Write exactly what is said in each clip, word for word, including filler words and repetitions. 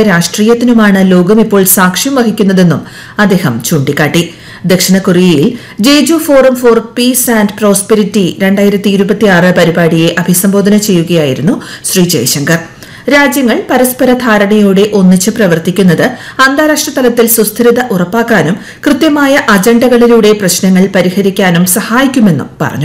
രാഷ്ട്രീയത്തിനുമാണ് ലോകം ഇപ്പോൾ സാക്ഷ്യം വഹിക്കുന്നതെന്നും അദ്ദേഹം ചൂണ്ടിക്കാട്ടി. ദക്ഷിണ കൊറിയയിൽ ജേജു forum four piece and prosperity രണ്ടായിരത്തി ഇരുപത്തിയാറ് പരിപാടിയെ അഭിസംബോധന ചെയ്യുകയായിരുന്നു ശ്രീ ജയശങ്കർ. രാജ്യങ്ങൾ പരസ്പര ധാരണയോടെ ഒന്നിച്ച് പ്രവർത്തിക്കുന്നത് അന്താരാഷ്ട്ര തലത്തിൽ സുസ്ഥിരത ഉറപ്പാക്കാനും കൃത്യമായ അജണ്ടകളിലൂടെ പ്രശ്നങ്ങൾ പരിഹരിക്കാനും സഹായിക്കുമെന്നും പറഞ്ഞു.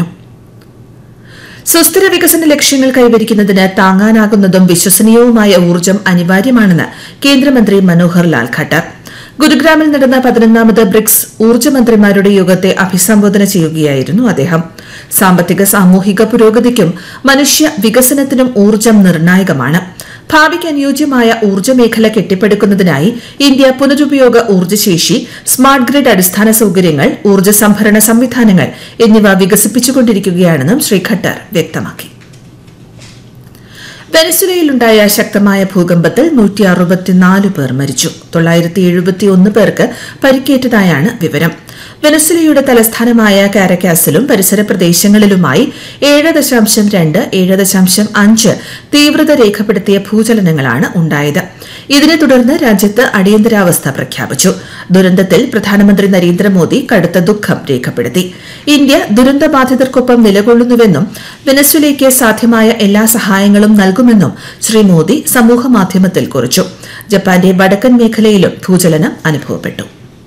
സുസ്ഥിര വികസന ലക്ഷ്യങ്ങൾ കൈവരിക്കുന്നതിന് താങ്ങാനാകുന്നതും വിശ്വസനീയവുമായ ഊർജ്ജം അനിവാര്യമാണെന്ന് കേന്ദ്രമന്ത്രി മനോഹർ ലാൽ ഖട്ടർ. ഗുരുഗ്രാമിൽ നടന്ന പതിനൊന്നാമത് ബ്രിക്സ് ഊർജ്ജമന്ത്രിമാരുടെ യോഗത്തെ അഭിസംബോധന ചെയ്യുകയായിരുന്നു അദ്ദേഹം. സാമ്പത്തിക സാമൂഹിക പുരോഗതിക്കും മനുഷ്യ വികസനത്തിനും ഊർജ്ജം നിർണായകമാണ്. ഭാവിക്ക് അനുയോജ്യമായ ഊർജ്ജ മേഖല കെട്ടിപ്പടുക്കുന്നതിനായി ഇന്ത്യ പുനരുപയോഗ ഊർജ്ജശേഷി, സ്മാർട്ട് ഗ്രിഡ് അടിസ്ഥാന സൌകര്യങ്ങൾ, ഊർജ്ജ സംഭരണ സംവിധാനങ്ങൾ എന്നിവ വികസിപ്പിച്ചുകൊണ്ടിരിക്കുകയാണെന്നും ശ്രീ ഖട്ടർ വ്യക്തമാക്കി. വെനസ്വേലയിലുണ്ടായ ശക്തമായ ഭൂകമ്പത്തിൽ നൂറ്റി അറുപത്തിനാല് പേർ മരിച്ചു. തൊള്ളായിരത്തി എഴുപത്തിയൊന്ന് പേർക്ക് പരിക്കേറ്റതായാണ് വിവരം. വെനസ്വേലയുടെ തലസ്ഥാനമായ കാരക്കാസിലും പരിസര പ്രദേശങ്ങളിലുമായി ഏഴ് ദശാംശം രണ്ട് ഏഴ് ദശാംശം അഞ്ച് തീവ്രത രേഖപ്പെടുത്തിയ ഭൂചലനങ്ങളാണ് ഉണ്ടായത്. ഇതിനെ തുടർന്ന് രാജ്യത്ത് അടിയന്തരാവസ്ഥ പ്രഖ്യാപിച്ചു. ദുരന്തത്തിൽ പ്രധാനമന്ത്രി നരേന്ദ്രമോദി കടുത്ത ദുഃഖം രേഖപ്പെടുത്തി. ഇന്ത്യ ദുരന്തബാധിതർക്കൊപ്പം നിലകൊള്ളുന്നുവെന്നും വെനസ്വേലയ്ക്ക് സാധ്യമായ എല്ലാ സഹായങ്ങളും നൽകുമെന്നും ശ്രീ മോദി സമൂഹമാധ്യമത്തിൽ കുറിച്ചു. ജപ്പാന്റെ വടക്കൻ മേഖലയിലും ഭൂചലനം അനുഭവപ്പെട്ടു.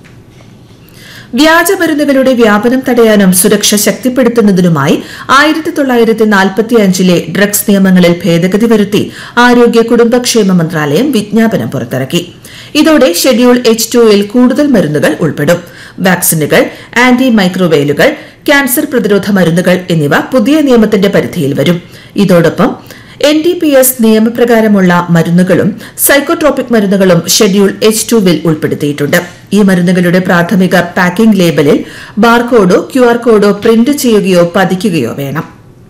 വ്യാജമരുന്നുകളുടെ വ്യാപനം തടയാനും സുരക്ഷ ശക്തിപ്പെടുത്തുന്നതിനുമായി ആയിരത്തി തൊള്ളായിരത്തി നാൽപ്പത്തിയഞ്ചിലെ ഡ്രഗ്സ് നിയമങ്ങളിൽ ഭേദഗതി വരുത്തി ആരോഗ്യ കുടുംബക്ഷേമ മന്ത്രാലയം വിജ്ഞാപനം പുറത്തിറക്കി. ഇതോടെ ഷെഡ്യൂൾ എച്ച് ടുവിൽ കൂടുതൽ മരുന്നുകൾ ഉൾപ്പെടും. വാക്സിനുകൾ, ആന്റി മൈക്രോവെയിലുകൾ, ക്യാൻസർ പ്രതിരോധ മരുന്നുകൾ എന്നിവ പുതിയ നിയമത്തിന്റെ പരിധിയിൽ വരും. ഇതോടൊപ്പം എൻ ഡി പി എസ് നിയമപ്രകാരമുള്ള മരുന്നുകളും സൈക്കോട്രോപിക് മരുന്നുകളും ഷെഡ്യൂൾ എച്ച് ടുവിൽ ഉൾപ്പെടുത്തിയിട്ടുണ്ട്. ഈ മരുന്നുകളുടെ പ്രാഥമിക പാക്കിംഗ് ലേബലിൽ ബാർകോഡോ ക്യു ആർ കോഡോ പ്രിന്റ് ചെയ്യുകയോ പതിക്കുകയോ വേണം.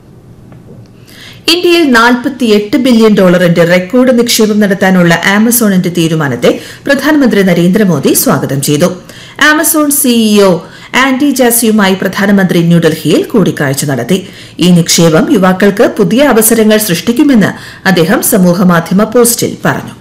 ഇന്ത്യയിൽ നാൽപ്പത്തിയെട്ട് ബില്യൺ ഡോളറിന്റെ റെക്കോർഡ് നിക്ഷേപം നടത്താനുള്ള ആമസോണിന്റെ തീരുമാനത്തെ പ്രധാനമന്ത്രി നരേന്ദ്രമോദി സ്വാഗതം ചെയ്തു. ആമസോൺ സിഇഒ ആൻഡി ജാസിയുമായി പ്രധാനമന്ത്രി ന്യൂഡൽഹിയിൽ കൂടിക്കാഴ്ച നടത്തി. ഈ നിക്ഷേപം യുവാക്കൾക്ക് പുതിയ അവസരങ്ങൾ സൃഷ്ടിക്കുമെന്ന് അദ്ദേഹം സമൂഹമാധ്യമ പോസ്റ്റിൽ പറഞ്ഞു.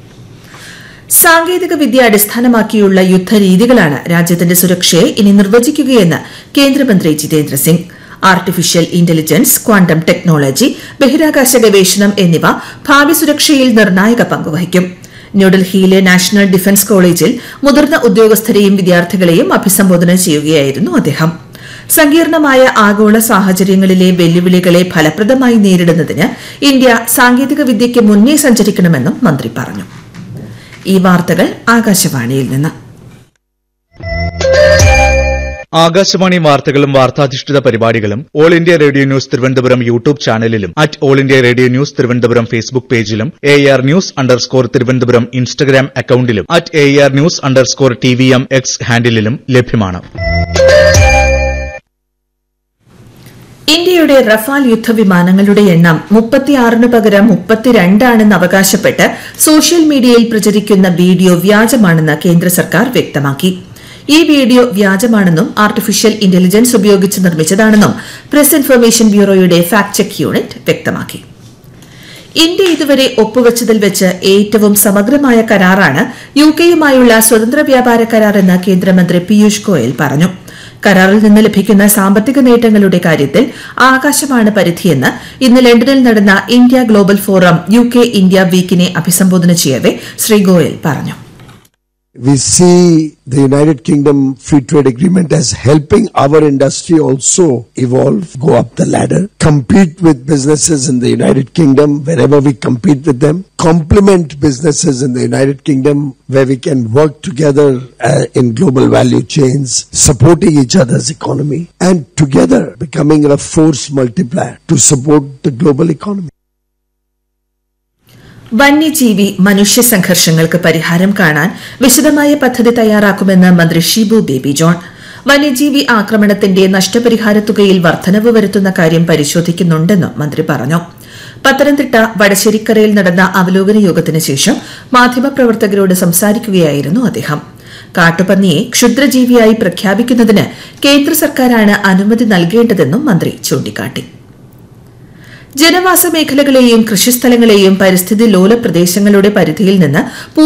സാങ്കേതിക വിദ്യ അടിസ്ഥാനമാക്കിയുള്ള യുദ്ധരീതികളാണ് രാജ്യത്തിന്റെ സുരക്ഷയെ ഇനി നിർവചിക്കുകയെന്ന് കേന്ദ്രമന്ത്രി Jitendra Singh. Artificial intelligence, quantum technology, ബഹിരാകാശ ഗവേഷണം എന്നിവ ഭാവി സുരക്ഷയിൽ നിർണായക പങ്കുവഹിക്കും. ന്യൂഡൽഹിയിലെ നാഷണൽ ഡിഫൻസ് കോളേജിൽ മുതിർന്ന ഉദ്യോഗസ്ഥരെയും വിദ്യാർത്ഥികളെയും അഭിസംബോധന ചെയ്യുകയായിരുന്നു അദ്ദേഹം. സങ്കീർണമായ ആഗോള സാഹചര്യങ്ങളിലെ വെല്ലുവിളികളെ ഫലപ്രദമായി നേരിടുന്നതിന് ഇന്ത്യ സാങ്കേതിക വിദ്യയ്ക്ക് മുന്നേ സഞ്ചരിക്കണമെന്നും മന്ത്രി പറഞ്ഞു. ഈ വാർത്തകൾ ആകാശവാണിയിൽ നിന്ന്. ആകാശവാണി വാർത്തകളും വാർത്താധിഷ്ഠിത പരിപാടികളും all India radio news Thiruvananthapuram YouTube ചാനലിലും at all India radio news Thiruvananthapuram Facebook പേജിലും A R news underscore Thiruvananthapuram Instagram അക്കൌണ്ടിലും at A R news underscore T V M X ഹാൻഡിലും ലഭ്യമാണ്. ഇന്ത്യയുടെ റഫാൽ യുദ്ധവിമാനങ്ങളുടെ എണ്ണം മുപ്പത്തിയാറിന് പകരം മുപ്പത്തിരണ്ടാണെന്ന് അവകാശപ്പെട്ട് സോഷ്യൽ മീഡിയയിൽ പ്രചരിക്കുന്ന വീഡിയോ വ്യാജമാണെന്ന് കേന്ദ്ര സർക്കാർ വ്യക്തമാക്കി. ഈ വീഡിയോ വ്യാജമാണെന്നും ആർട്ടിഫിഷ്യൽ ഇന്റലിജൻസ് ഉപയോഗിച്ച് നിർമ്മിച്ചതാണെന്നും press information ബ്യൂറോയുടെ fact check unit വ്യക്തമാക്കി. ഇന്ത്യ ഇതുവരെ ഒപ്പുവച്ചതിൽ വെച്ച് ഏറ്റവും സമഗ്രമായ കരാറാണ് യുകെയുമായുള്ള സ്വതന്ത്ര വ്യാപാര കരാറെന്ന് കേന്ദ്രമന്ത്രി പീയൂഷ് ഗോയൽ പറഞ്ഞു. കരാറിൽ നിന്ന് ലഭിക്കുന്ന സാമ്പത്തിക നേട്ടങ്ങളുടെ കാര്യത്തിൽ ആകാശമാണ് പരിധിയെന്ന് ഇന്ന് ലണ്ടനിൽ നടന്ന India global forum UK India വീക്കിനെ അഭിസംബോധന ചെയ്യവെ ശ്രീ ഗോയൽ പറഞ്ഞു. We see the United Kingdom Free Trade Agreement as helping our industry also evolve, go up the ladder, compete with businesses in the United Kingdom wherever we compete with them, complement businesses in the United Kingdom where we can work together uh, in global value chains, supporting each other's economy, and together becoming a force multiplier to support the global economy. വന്യജീവി മനുഷ്യ സംഘർഷങ്ങൾക്ക് പരിഹാരം കാണാൻ വിശദമായ പദ്ധതി തയ്യാറാക്കുമെന്ന് മന്ത്രി Shibu baby John. വന്യജീവി ആക്രമണത്തിന്റെ നഷ്ടപരിഹാര തുകയിൽ വർധനവ് വരുത്തുന്ന കാര്യം പരിശോധിക്കുന്നുണ്ടെന്നും മന്ത്രി പറഞ്ഞു. പത്തനംതിട്ട വടശ്ശേരിക്കരയിൽ നടന്ന അവലോകന യോഗത്തിന് ശേഷം മാധ്യമപ്രവർത്തകരോട് സംസാരിക്കുകയായിരുന്നു അദ്ദേഹം. കാട്ടുപന്നിയെ ക്ഷുദ്രജീവിയായി പ്രഖ്യാപിക്കുന്നതിന് കേന്ദ്ര സർക്കാരാണ് അനുമതി നൽകേണ്ടതെന്നും മന്ത്രി ചൂണ്ടിക്കാട്ടി. ജനവാസ മേഖലകളെയും കൃഷിസ്ഥലങ്ങളെയും പരിസ്ഥിതി ലോല പ്രദേശങ്ങളുടെ പരിധിയിൽ നിന്ന്